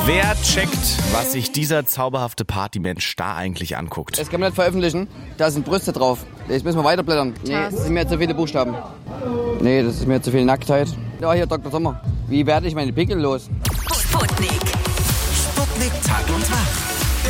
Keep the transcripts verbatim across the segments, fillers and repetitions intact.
Wer checkt, was sich dieser zauberhafte Partymensch da eigentlich anguckt? Das kann man nicht veröffentlichen. Da sind Brüste drauf. Jetzt müssen wir weiterblättern. Nee, das sind mir zu viele Buchstaben. Nee, das ist mir zu viel Nacktheit. Ja, hier Doktor Sommer. Wie werde ich meine Pickel los? Sputnik. Sputnik Tag und Tag.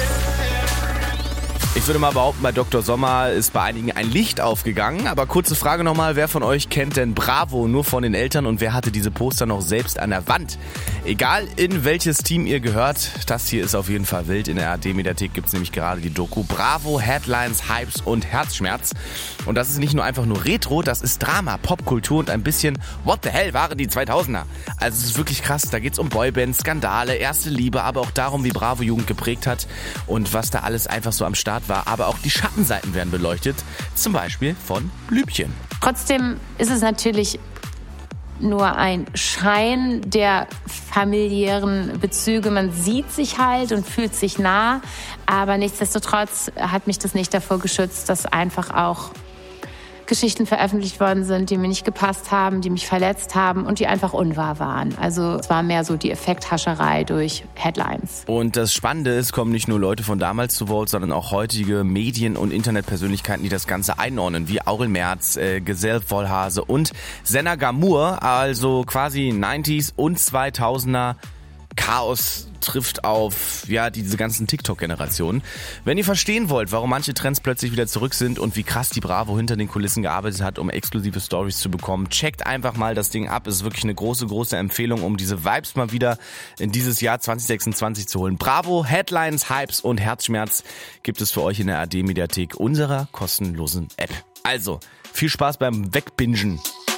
Ich würde mal behaupten, bei Doktor Sommer ist bei einigen ein Licht aufgegangen. Aber kurze Frage nochmal, wer von euch kennt denn Bravo nur von den Eltern und wer hatte diese Poster noch selbst an der Wand? Egal in welches Team ihr gehört, das hier ist auf jeden Fall wild. In der A R D-Mediathek gibt es nämlich gerade die Doku Bravo, Headlines, Hypes und Herzschmerz. Und das ist nicht nur einfach nur Retro, das ist Drama, Popkultur und ein bisschen What the hell waren die zweitausender. Also es ist wirklich krass, da geht's um Boybands, Skandale, erste Liebe, aber auch darum, wie Bravo Jugend geprägt hat und was da alles einfach so am Start war. Aber auch die Schattenseiten werden beleuchtet, zum Beispiel von Blümchen. Trotzdem ist es natürlich nur ein Schein der familiären Bezüge. Man sieht sich halt und fühlt sich nah, aber nichtsdestotrotz hat mich das nicht davor geschützt, dass einfach auch Geschichten veröffentlicht worden sind, die mir nicht gepasst haben, die mich verletzt haben und die einfach unwahr waren. Also es war mehr so die Effekthascherei durch Headlines. Und das Spannende ist, kommen nicht nur Leute von damals zu Wort, sondern auch heutige Medien- und Internetpersönlichkeiten, die das Ganze einordnen, wie Aurel Merz, äh, Giselle Vollhase und Senna Gamur, also quasi neunziger und zweitausender Chaos trifft auf ja diese ganzen TikTok-Generationen. Wenn ihr verstehen wollt, warum manche Trends plötzlich wieder zurück sind und wie krass die Bravo hinter den Kulissen gearbeitet hat, um exklusive Stories zu bekommen, checkt einfach mal das Ding ab. Es ist wirklich eine große, große Empfehlung, um diese Vibes mal wieder in dieses Jahr zwanzig sechsundzwanzig zu holen. Bravo, Headlines, Hypes und Herzschmerz gibt es für euch in der A R D-Mediathek unserer kostenlosen App. Also, viel Spaß beim Wegbingen.